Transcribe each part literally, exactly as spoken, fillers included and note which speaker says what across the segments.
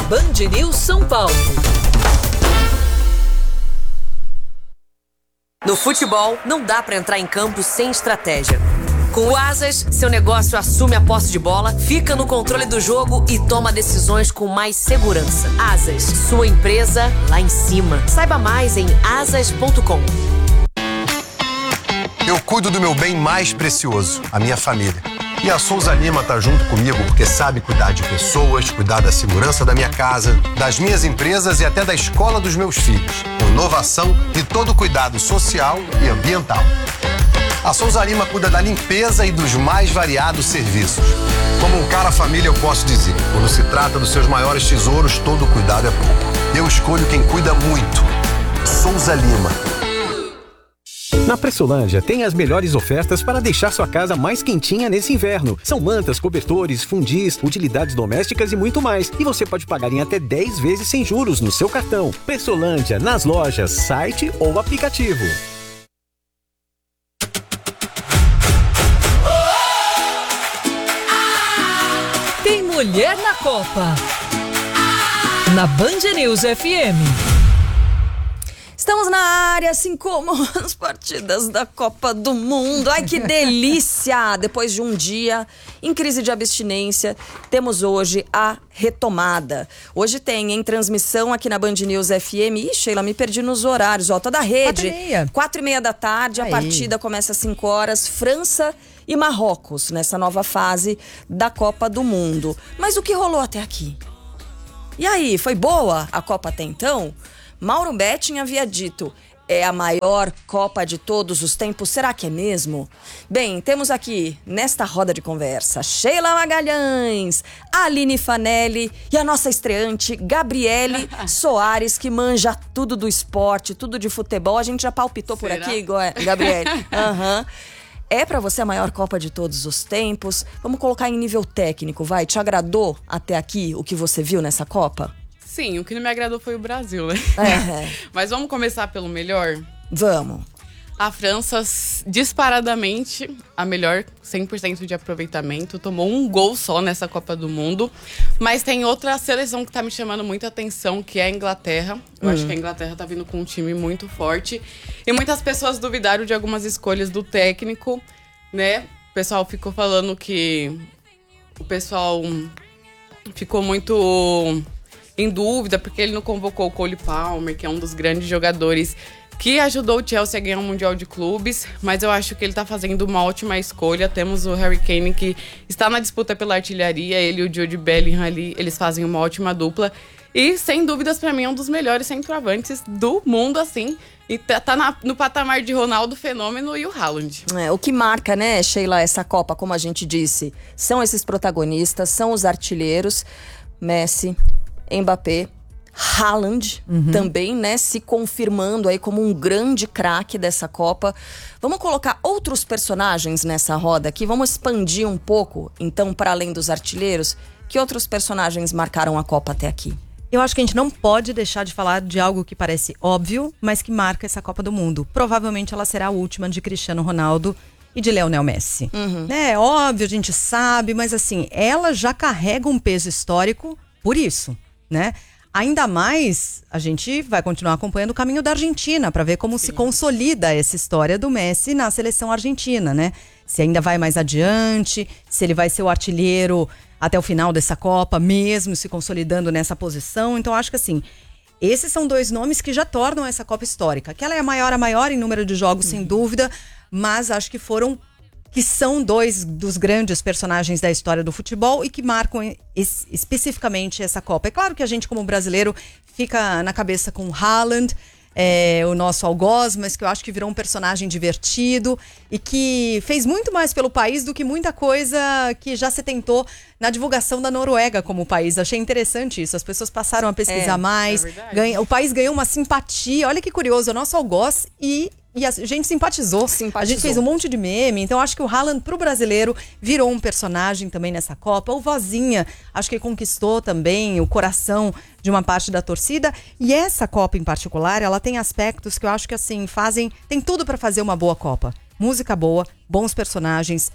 Speaker 1: Band News São Paulo. No futebol, não dá pra entrar em campo sem estratégia. Com o Asas, seu negócio assume a posse de bola, fica no controle do jogo e toma decisões com mais segurança. Asas, sua empresa lá em cima. Saiba mais em asas ponto com.
Speaker 2: Eu cuido do meu bem mais precioso, a minha família. E a Souza Lima tá junto comigo porque sabe cuidar de pessoas, cuidar da segurança da minha casa, das minhas empresas e até da escola dos meus filhos. Com inovação e todo cuidado social e ambiental. A Souza Lima cuida da limpeza e dos mais variados serviços. Como um cara família, eu posso dizer, quando se trata dos seus maiores tesouros, todo cuidado é pouco. Eu escolho quem cuida muito. Souza Lima.
Speaker 3: Na Pressolândia tem as melhores ofertas para deixar sua casa mais quentinha nesse inverno. São mantas, cobertores, fundis, utilidades domésticas e muito mais. E você pode pagar em até dez vezes sem juros no seu cartão. Pressolândia, nas lojas, site ou aplicativo.
Speaker 1: Tem mulher na Copa. Na Band News F M.
Speaker 4: Estamos na área, assim como as partidas da Copa do Mundo. Ai, que delícia! Depois de um dia em crise de abstinência, temos hoje a retomada. Hoje tem em transmissão aqui na Band News F M. Ih, Sheila, me perdi nos horários. Ó, toda a rede. Quatro e meia. Quatro e meia da tarde, Aí. A partida começa às cinco horas. França e Marrocos, nessa nova fase da Copa do Mundo. Mas o que rolou até aqui? E aí, foi boa a Copa até então? Mauro Betting havia dito, é a maior Copa de todos os tempos, será que é mesmo? Bem, temos aqui, nesta roda de conversa, Sheila Magalhães, Aline Fanelli e a nossa estreante, Gabriele Soares, que manja tudo do esporte, tudo de futebol. A gente já palpitou será? Por aqui, Gabriele? Aham. Uhum. É pra você a maior Copa de todos os tempos? Vamos colocar em nível técnico, vai? Te agradou até aqui o que você viu nessa Copa?
Speaker 5: Sim, o que não me agradou foi o Brasil, né?
Speaker 4: É.
Speaker 5: Mas vamos começar pelo melhor?
Speaker 4: Vamos.
Speaker 5: A França, disparadamente, a melhor cem por cento de aproveitamento. Tomou um gol só nessa Copa do Mundo. Mas tem outra seleção que tá me chamando muita atenção, que é a Inglaterra. Eu hum. acho que a Inglaterra tá vindo com um time muito forte. E muitas pessoas duvidaram de algumas escolhas do técnico, né? O pessoal ficou falando que... O pessoal ficou muito... em dúvida, porque ele não convocou o Cole Palmer, que é um dos grandes jogadores que ajudou o Chelsea a ganhar o Mundial de Clubes, mas eu acho que ele tá fazendo uma ótima escolha. Temos o Harry Kane, que está na disputa pela artilharia, ele e o Jude Bellingham ali, eles fazem uma ótima dupla. E, sem dúvidas, pra mim, é um dos melhores centroavantes do mundo, assim. E tá, tá na, no patamar de Ronaldo Fenômeno e o Haaland.
Speaker 4: É, o que marca, né, Sheila, essa Copa, como a gente disse, são esses protagonistas, são os artilheiros, Messi, Mbappé, Haaland uhum. também, né, se confirmando aí como um grande craque dessa Copa. Vamos colocar outros personagens nessa roda aqui, vamos expandir um pouco, então, para além dos artilheiros, que outros personagens marcaram a Copa até aqui?
Speaker 6: Eu acho que a gente não pode deixar de falar de algo que parece óbvio, mas que marca essa Copa do Mundo. Provavelmente ela será a última de Cristiano Ronaldo e de Lionel Messi. Uhum. É óbvio, a gente sabe, mas assim, ela já carrega um peso histórico por isso, né? Ainda mais, a gente vai continuar acompanhando o caminho da Argentina para ver como Sim. se consolida essa história do Messi na seleção argentina, né? Se ainda vai mais adiante, se ele vai ser o artilheiro até o final dessa Copa, mesmo se consolidando nessa posição. Então, acho que assim, esses são dois nomes que já tornam essa Copa histórica. Que ela é a maior, a maior em número de jogos, uhum. sem dúvida, mas acho que foram... que são dois dos grandes personagens da história do futebol e que marcam es- especificamente essa Copa. É claro que a gente, como brasileiro, fica na cabeça com o Haaland, é, o nosso algoz, mas que eu acho que virou um personagem divertido e que fez muito mais pelo país do que muita coisa que já se tentou na divulgação da Noruega como país. Achei interessante isso, as pessoas passaram a pesquisar
Speaker 4: é,
Speaker 6: mais,
Speaker 5: é
Speaker 6: ganha, o país ganhou uma simpatia, olha que curioso, o nosso algoz e... E a gente simpatizou. simpatizou. A gente fez um monte de meme. Então acho que o Haaland pro brasileiro virou um personagem também nessa Copa. O Vozinha, acho que conquistou também o coração de uma parte da torcida. E essa Copa em particular, ela tem aspectos que eu acho que assim, fazem... Tem tudo para fazer uma boa Copa. Música boa, bons personagens,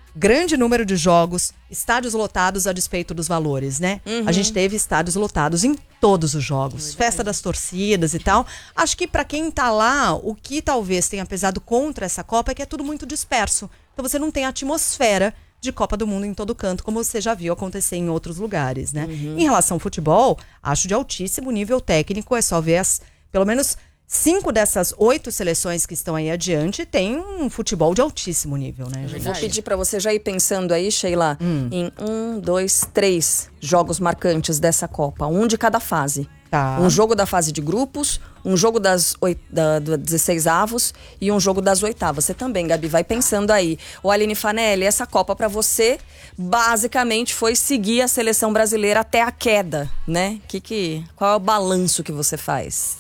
Speaker 6: grande número de jogos, estádios lotados a despeito dos valores, né? Uhum. A gente teve estádios lotados em todos os jogos, Verdade. Festa das torcidas e tal. Acho que pra quem tá lá, o que talvez tenha pesado contra essa Copa é que é tudo muito disperso. Então você não tem a atmosfera de Copa do Mundo em todo canto, como você já viu acontecer em outros lugares, né? Uhum. Em relação ao futebol, acho de altíssimo nível técnico, é só ver as, pelo menos cinco dessas oito seleções que estão aí adiante tem um futebol de altíssimo nível, né, gente?
Speaker 4: Vou pedir pra você já ir pensando aí, Sheila, hum. em um, dois, três jogos marcantes dessa Copa, um de cada fase. Tá. Um jogo da fase de grupos, um jogo das oit- da, da dezesseis avos e um jogo das oitavas. Você também, Gabi, vai pensando aí. O Aline Fanelli, essa Copa pra você basicamente foi seguir a seleção brasileira até a queda, né? Que que, qual é o balanço que você faz?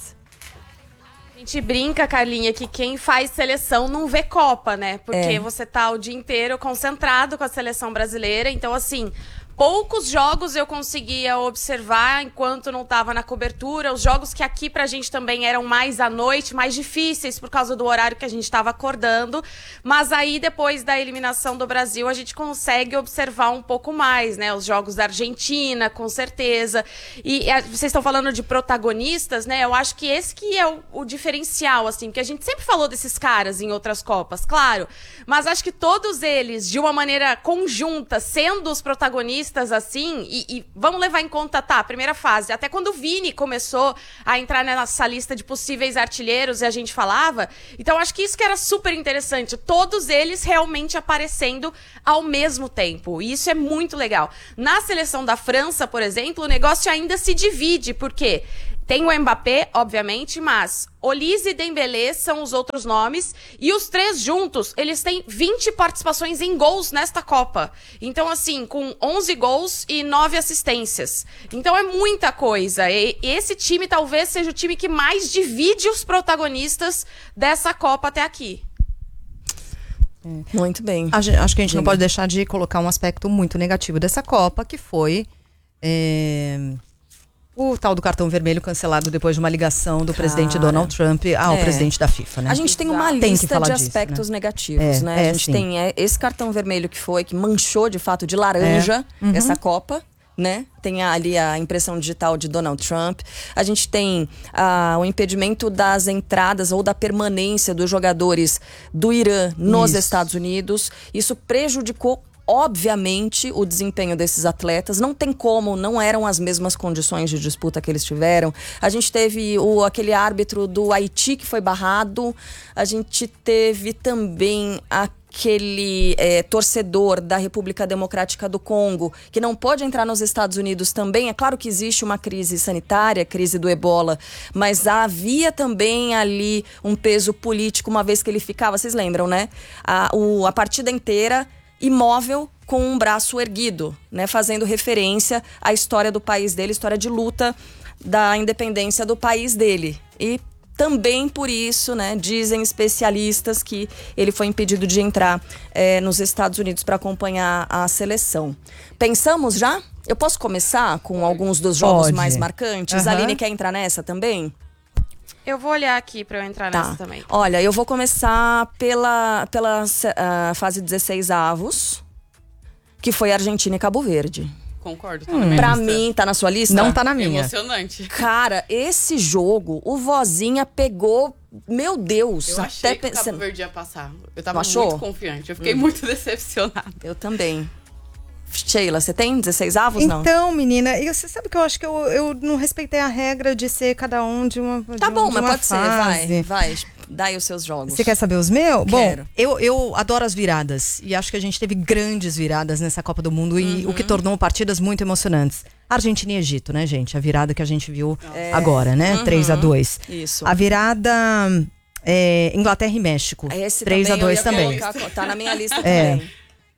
Speaker 7: A gente brinca, Carlinha, que quem faz seleção não vê Copa, né? Porque é. você tá o dia inteiro concentrado com a seleção brasileira. Então, assim, poucos jogos eu conseguia observar enquanto não estava na cobertura. Os jogos que aqui pra gente também eram mais à noite, mais difíceis por causa do horário que a gente estava acordando. Mas aí, depois da eliminação do Brasil, a gente consegue observar um pouco mais, né? Os jogos da Argentina, com certeza. E a, vocês estão falando de protagonistas, né? Eu acho que esse que é o, o diferencial, assim, porque a gente sempre falou desses caras em outras Copas, claro. Mas acho que todos eles, de uma maneira conjunta, sendo os protagonistas, assim, e, e vamos levar em conta, tá, a primeira fase, até quando o Vini começou a entrar nessa lista de possíveis artilheiros e a gente falava, então acho que isso que era super interessante, todos eles realmente aparecendo ao mesmo tempo, e isso é muito legal. Na seleção da França, por exemplo, o negócio ainda se divide, porque tem o Mbappé, obviamente, mas Olise e Dembélé são os outros nomes. E os três juntos, eles têm vinte participações em gols nesta Copa. Então, assim, com onze gols e nove assistências. Então, é muita coisa. E esse time talvez seja o time que mais divide os protagonistas dessa Copa até aqui.
Speaker 4: É. Muito bem.
Speaker 6: Acho, acho que a gente Diga. não pode deixar de colocar um aspecto muito negativo dessa Copa, que foi... É... o tal do cartão vermelho cancelado depois de uma ligação do Cara, presidente Donald Trump ao é. presidente da FIFA, né?
Speaker 4: A gente tem uma
Speaker 6: tem
Speaker 4: lista de
Speaker 6: disso,
Speaker 4: aspectos
Speaker 6: né?
Speaker 4: negativos,
Speaker 6: é,
Speaker 4: né?
Speaker 6: É,
Speaker 4: a gente
Speaker 6: sim.
Speaker 4: tem é, esse cartão vermelho que foi, que manchou de fato de laranja
Speaker 6: é. uhum.
Speaker 4: essa Copa, né? Tem ali a impressão digital de Donald Trump. A gente tem ah, o impedimento das entradas ou da permanência dos jogadores do Irã nos Isso. Estados Unidos. Isso prejudicou obviamente, o desempenho desses atletas. Não tem como, não eram as mesmas condições de disputa que eles tiveram. A gente teve o, aquele árbitro do Haiti que foi barrado. A gente teve também aquele é, torcedor da República Democrática do Congo que não pode entrar nos Estados Unidos também. É claro que existe uma crise sanitária, crise do ebola, mas havia também ali um peso político, uma vez que ele ficava, vocês lembram, né? A, o, a partida inteira imóvel com um braço erguido, né, fazendo referência à história do país dele, história de luta da independência do país dele. E também por isso, né, dizem especialistas que ele foi impedido de entrar é, nos Estados Unidos para acompanhar a seleção. Pensamos já? Eu posso começar com alguns dos jogos
Speaker 6: Pode.
Speaker 4: mais marcantes?
Speaker 6: Uhum.
Speaker 4: A Aline quer entrar nessa também?
Speaker 7: Eu vou olhar aqui pra eu entrar
Speaker 4: tá.
Speaker 7: nessa também.
Speaker 4: Olha, eu vou começar pela, pela uh, fase dezesseis avos, que foi Argentina e Cabo Verde.
Speaker 5: Concordo, tá hum. na minha
Speaker 4: Pra
Speaker 5: lista.
Speaker 4: mim, tá na sua lista?
Speaker 6: Não tá na minha.
Speaker 5: Emocionante.
Speaker 4: Cara, esse jogo, o Vozinha pegou... Meu Deus.
Speaker 5: Eu achei
Speaker 4: até
Speaker 5: que o Cabo
Speaker 4: pensando...
Speaker 5: Verde ia passar. Eu tava
Speaker 4: Achou?
Speaker 5: muito confiante. Eu fiquei
Speaker 4: hum.
Speaker 5: muito decepcionada.
Speaker 4: Eu também. Sheila, você tem dezesseis avos, não?
Speaker 6: Então, menina, e você sabe que eu acho que eu, eu não respeitei a regra de ser cada um de uma
Speaker 4: Tá
Speaker 6: de
Speaker 4: bom,
Speaker 6: um,
Speaker 4: mas
Speaker 6: de
Speaker 4: pode
Speaker 6: fase.
Speaker 4: ser, vai, vai. Dá aí os seus jogos.
Speaker 6: Você quer saber os meus?
Speaker 4: Quero.
Speaker 6: Bom, eu, eu adoro as viradas. E acho que a gente teve grandes viradas nessa Copa do Mundo. E
Speaker 4: uhum.
Speaker 6: o que tornou partidas muito emocionantes. Argentina e Egito, né, gente? A virada que a gente viu é. agora, né?
Speaker 4: Uhum.
Speaker 6: três a dois.
Speaker 4: Isso.
Speaker 6: A virada é, Inglaterra e México.
Speaker 4: Esse
Speaker 6: três a dois também.
Speaker 4: Colocar, tá na minha lista
Speaker 6: é.
Speaker 4: também.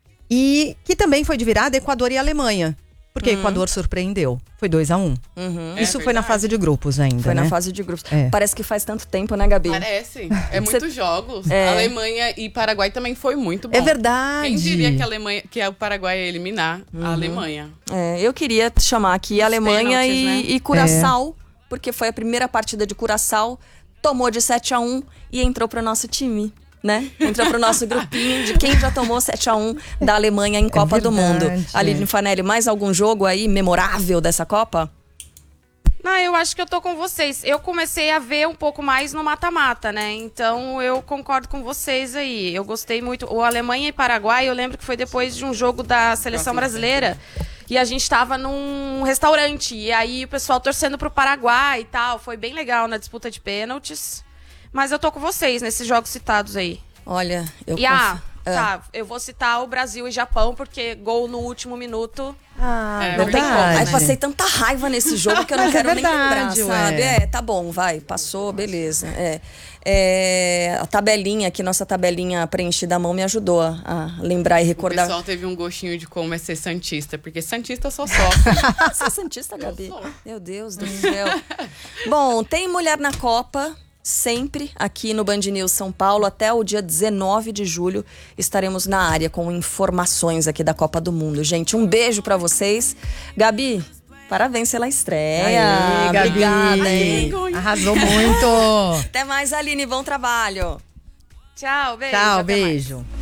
Speaker 6: E que também foi de virada Equador e Alemanha. Porque
Speaker 4: uhum.
Speaker 6: Equador surpreendeu. Foi dois a um.
Speaker 4: Uhum.
Speaker 6: Isso
Speaker 5: é
Speaker 6: foi na fase de grupos ainda,
Speaker 4: Foi
Speaker 6: né?
Speaker 4: na fase de grupos.
Speaker 6: É.
Speaker 4: Parece que faz tanto tempo, né, Gabi?
Speaker 5: Parece. É muitos jogos.
Speaker 4: É.
Speaker 5: Alemanha e Paraguai também foi muito bom.
Speaker 6: É verdade.
Speaker 5: Quem diria que a Alemanha, que o Paraguai ia eliminar
Speaker 4: uhum.
Speaker 5: a Alemanha?
Speaker 4: É, eu queria chamar aqui a Alemanha
Speaker 5: pênaltis,
Speaker 4: e,
Speaker 5: né?
Speaker 4: e Curaçao, é. porque foi a primeira partida de Curaçao, tomou de sete a um e entrou pro nosso time. né? Entra pro nosso grupinho de quem já tomou sete a um da Alemanha em Copa do Mundo. Aline Fanelli, mais algum jogo aí memorável dessa Copa?
Speaker 7: Não, eu acho que eu tô com vocês. Eu comecei a ver um pouco mais no mata-mata, né? Então eu concordo com vocês aí. Eu gostei muito. O Alemanha e Paraguai, eu lembro que foi depois de um jogo da seleção brasileira. E a gente tava num restaurante. E aí o pessoal torcendo pro Paraguai e tal. Foi bem legal na disputa de pênaltis. Mas eu tô com vocês nesses jogos citados aí.
Speaker 4: Olha, eu
Speaker 7: E ah,
Speaker 4: conf...
Speaker 7: tá, eu vou citar o Brasil e Japão, porque gol no último minuto.
Speaker 6: Ah,
Speaker 5: É,
Speaker 4: Não tem como.
Speaker 6: verdade.
Speaker 4: Aí passei tanta raiva nesse jogo que eu não
Speaker 6: Mas é
Speaker 4: quero nem lembrar,
Speaker 6: verdade,
Speaker 4: sabe?
Speaker 6: ué.
Speaker 4: É, tá bom, vai, passou, beleza. É. É, a tabelinha aqui, nossa tabelinha preenchida à mão me ajudou a, a lembrar e
Speaker 5: O
Speaker 4: recordar.
Speaker 5: pessoal teve um gostinho de como é ser santista, porque santista só sofre.
Speaker 4: Você é santista, Gabi? Meu Deus do céu. Bom, tem Mulher na Copa, sempre aqui no Band News São Paulo. Até o dia dezenove de julho estaremos na área com informações aqui da Copa do Mundo. Gente, um beijo pra vocês. Gabi, parabéns pela estreia.
Speaker 6: Aê, Gabi.
Speaker 4: Obrigada, hein?
Speaker 6: Arrasou muito.
Speaker 4: Até mais, Aline. Bom trabalho.
Speaker 7: Tchau, beijo.
Speaker 6: Tchau,
Speaker 7: até mais.
Speaker 6: beijo.